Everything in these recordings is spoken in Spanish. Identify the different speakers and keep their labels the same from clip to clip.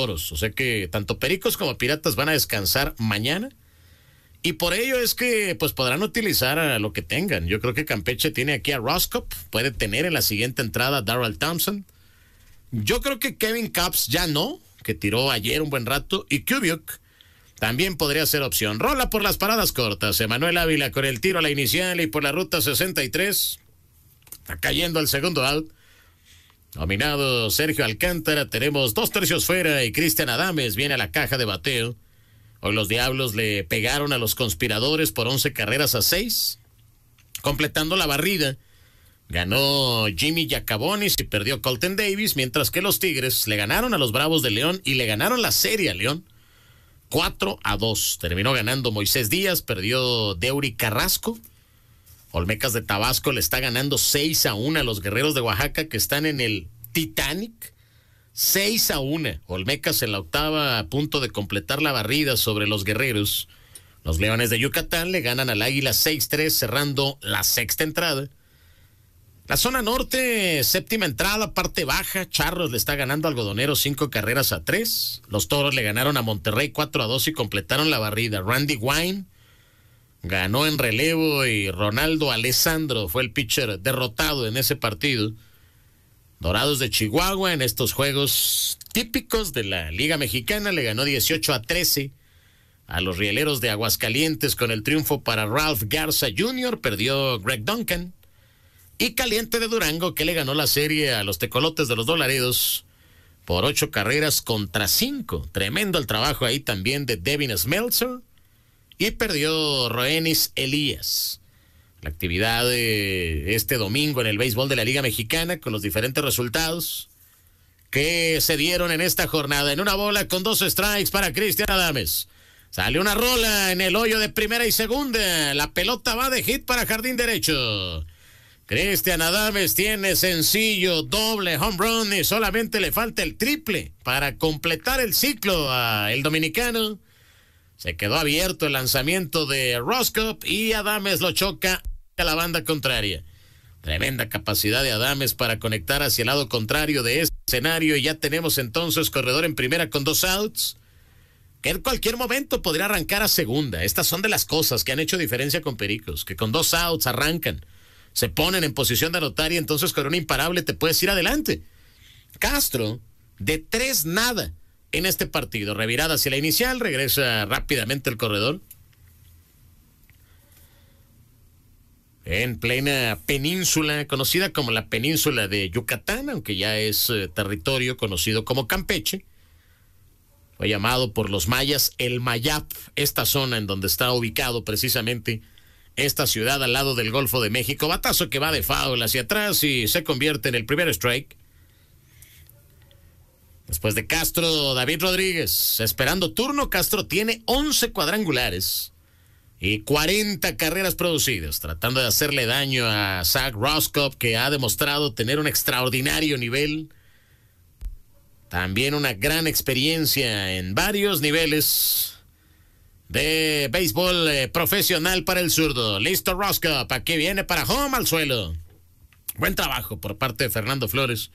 Speaker 1: Toros. O sea que tanto Pericos como Piratas van a descansar mañana. Y por ello es que pues podrán utilizar a lo que tengan. Yo creo que Campeche tiene aquí a Roscoe. Puede tener en la siguiente entrada a Darrell Thompson. Yo creo que Kevin Cubs ya no, que tiró ayer un buen rato. Y Kubiuk también podría ser opción. Rola por las paradas cortas. Emanuel Ávila con el tiro a la inicial y por la ruta 63. Está cayendo al segundo out. Nominado Sergio Alcántara. Tenemos 2 tercios fuera y Cristian Adames viene a la caja de bateo. Hoy los Diablos le pegaron a los Conspiradores por 11-6, completando la barrida. Ganó Jimmy Giacabonis y perdió Colton Davis, mientras que los Tigres le ganaron a los Bravos de León y le ganaron la serie a León 4-2. Terminó ganando Moisés Díaz, perdió Deury Carrasco. Olmecas de Tabasco le está ganando 6-1 a los Guerreros de Oaxaca, que están en el Titanic. 6-1. Olmecas en la octava, a punto de completar la barrida sobre los Guerreros. Los Leones de Yucatán le ganan al Águila 6-3, cerrando la sexta entrada. La zona norte, séptima entrada, parte baja. Charros le está ganando a Algodoneros 5-3. Los Toros le ganaron a Monterrey 4-2 y completaron la barrida. Randy Wine ganó en relevo y Ronaldo Alessandro fue el pitcher derrotado en ese partido. Dorados de Chihuahua en estos juegos típicos de la Liga Mexicana le ganó 18-13 a los Rieleros de Aguascalientes con el triunfo para Ralph Garza Jr. Perdió Greg Duncan. Y Caliente de Durango, que le ganó la serie a los Tecolotes de los Dolaredos por 8-5. Tremendo el trabajo ahí también de Devin Smeltzer. Y perdió Roenis Elías. La actividad de este domingo en el béisbol de la Liga Mexicana con los diferentes resultados que se dieron en esta jornada. En una bola con 2 strikes para Cristian Adames. Sale una rola en el hoyo de primera y segunda. La pelota va de hit para jardín derecho. Cristian Adames tiene sencillo, doble home run y solamente le falta el triple para completar el ciclo al dominicano. Se quedó abierto el lanzamiento de Roscoe y Adames lo choca a la banda contraria. Tremenda capacidad de Adames para conectar hacia el lado contrario de este escenario y ya tenemos entonces corredor en primera con 2 outs. Que en cualquier momento podría arrancar a segunda. Estas son de las cosas que han hecho diferencia con Pericos, que con 2 outs arrancan, se ponen en posición de anotar y entonces con un imparable te puedes ir adelante. Castro, de 3-0 en este partido. Revirada hacia la inicial, regresa rápidamente el corredor. En plena península, conocida como la península de Yucatán, aunque ya es territorio conocido como Campeche. Fue llamado por los mayas el Mayap, esta zona en donde está ubicado precisamente esta ciudad al lado del Golfo de México. Batazo que va de foul hacia atrás y se convierte en el primer strike. Después de Castro, David Rodríguez, esperando turno. Castro tiene 11 cuadrangulares y 40 carreras producidas, tratando de hacerle daño a Zach Roscoe, que ha demostrado tener un extraordinario nivel. También una gran experiencia en varios niveles de béisbol profesional para el zurdo. Listo Roscoe, aquí viene para home al suelo. Buen trabajo por parte de Fernando Flores,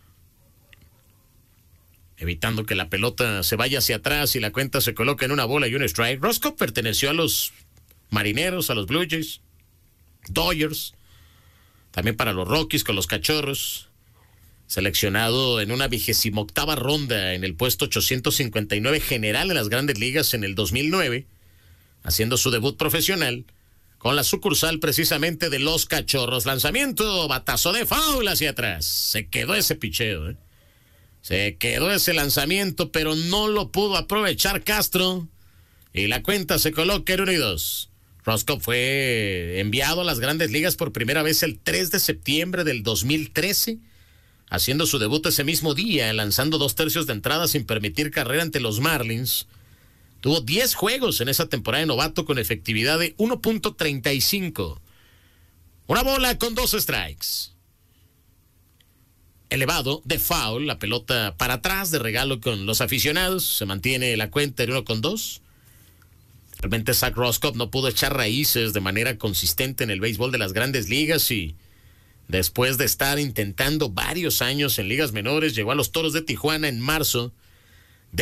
Speaker 1: evitando que la pelota se vaya hacia atrás y la cuenta se coloca en una bola y un strike. Roscoe perteneció a los Marineros, a los Blue Jays, Dodgers, también para los Rockies con los Cachorros. Seleccionado en una 28ª ronda en el puesto 859 general en las Grandes Ligas en el 2009, haciendo su debut profesional con la sucursal precisamente de los Cachorros. Lanzamiento, batazo de foul hacia atrás. Se quedó ese picheo, Se quedó ese lanzamiento, pero no lo pudo aprovechar Castro. Y la cuenta se coloca en 1-2. Roscoe fue enviado a las Grandes Ligas por primera vez el 3 de septiembre del 2013, haciendo su debut ese mismo día, lanzando 2 tercios de entrada sin permitir carrera ante los Marlins. Tuvo 10 juegos en esa temporada de novato con efectividad de 1.35. Una bola con 2 strikes. Elevado de foul, la pelota para atrás de regalo con los aficionados. Se mantiene la cuenta en 1-2. Realmente Zach Roscoe no pudo echar raíces de manera consistente en el béisbol de las Grandes Ligas y después de estar intentando varios años en ligas menores, llegó a los Toros de Tijuana en marzo